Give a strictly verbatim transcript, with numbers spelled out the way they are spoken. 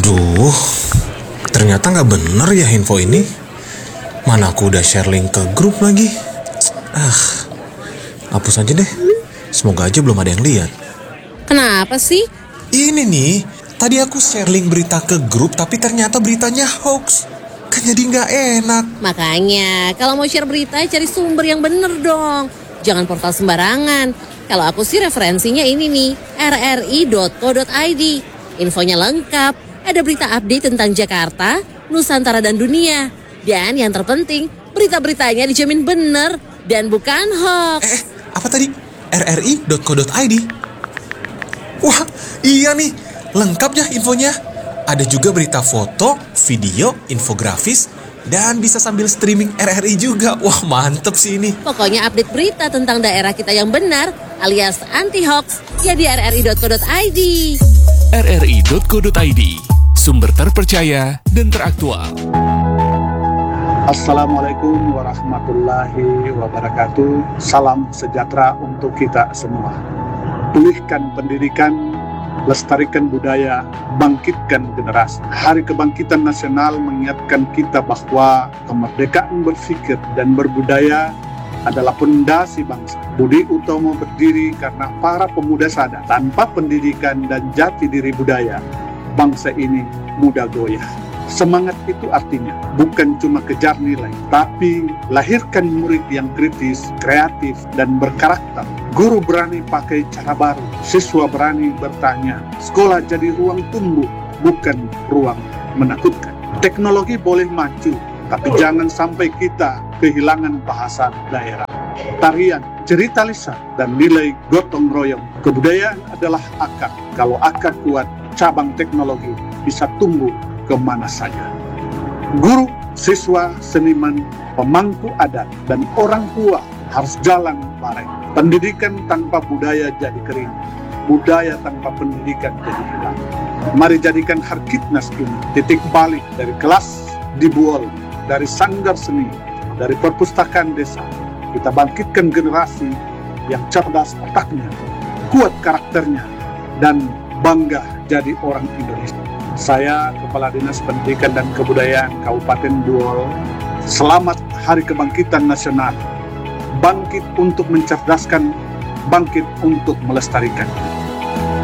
Aduh, ternyata nggak bener ya info ini. Mana aku udah share link ke grup lagi. Ah, hapus aja deh. Semoga aja belum ada yang lihat. Kenapa sih? Ini nih, tadi aku share link berita ke grup tapi ternyata beritanya hoax. Kan jadi nggak enak. Makanya, kalau mau share berita cari sumber yang bener dong. Jangan portal sembarangan. Kalau aku sih referensinya ini nih, r r i dot co dot i d. Infonya lengkap, ada berita update tentang Jakarta, Nusantara dan dunia. Dan yang terpenting, berita-beritanya dijamin bener dan bukan hoax. Eh, apa tadi? r r i dot co dot i d. Wah, iya nih, lengkap ya infonya. Ada juga berita foto, video, infografis, dan bisa sambil streaming R R I juga. Wah, mantep sih ini. Pokoknya update berita tentang daerah kita yang benar, alias anti-hoax, ya di r r i dot co dot i d. r r i dot co dot i d, sumber terpercaya dan teraktual. Assalamualaikum warahmatullahi wabarakatuh. Salam sejahtera untuk kita semua. Pulihkan pendidikan, lestarikan budaya, bangkitkan generasi. Hari Kebangkitan Nasional mengingatkan kita bahwa kemerdekaan berpikir dan berbudaya adalah pondasi bangsa. Budi Utomo berdiri karena para pemuda sadar tanpa pendidikan dan jati diri budaya, bangsa ini mudah goyah. Semangat itu artinya bukan cuma kejar nilai, tapi lahirkan murid yang kritis, kreatif, dan berkarakter. Guru berani pakai cara baru, siswa berani bertanya. Sekolah jadi ruang tumbuh, bukan ruang menakutkan. Teknologi boleh maju, tapi jangan sampai kita kehilangan bahasa daerah. Tarian, cerita lisan, dan nilai gotong royong. Kebudayaan adalah akar. Kalau akar kuat, cabang teknologi bisa tumbuh kemana saja. Guru, siswa, seniman, pemangku adat, dan orang tua harus jalan bareng. Pendidikan tanpa budaya jadi kering. Budaya tanpa pendidikan jadi hilang. Mari jadikan Harkitnas ini titik balik dari kelas di Buol, dari sanggar seni, dari perpustakaan desa. Kita bangkitkan generasi yang cerdas otaknya, kuat karakternya, dan bangga jadi orang Indonesia. Saya, Kepala Dinas Pendidikan dan Kebudayaan Kabupaten Buol, selamat Hari Kebangkitan Nasional. Bangkit untuk mencerdaskan, bangkit untuk melestarikan.